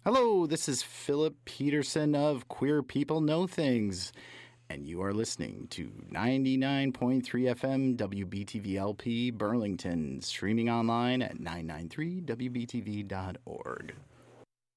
Hello, this is Philip Peterson of Queer People Know Things, and you are listening to 99.3 FM WBTV-LP Burlington, streaming online at 993wbtv.org.